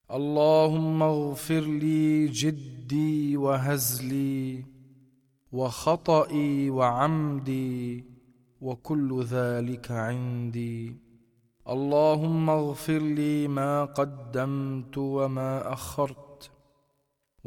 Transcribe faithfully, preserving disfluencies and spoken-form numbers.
اللهم اغفر لي جدي وهزلي وخطئي وعمدي وكل ذلك عندي. اللهم اغفر لي ما قدمت وما أخرت